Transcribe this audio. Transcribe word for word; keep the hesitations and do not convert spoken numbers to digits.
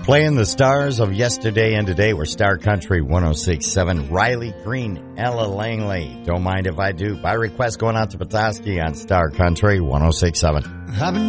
Playing the stars of yesterday and today were Star Country one oh six point seven, Riley Green, Ella Langley, Don't Mind If I Do. By request going out to Petoskey on Star Country one oh six point seven.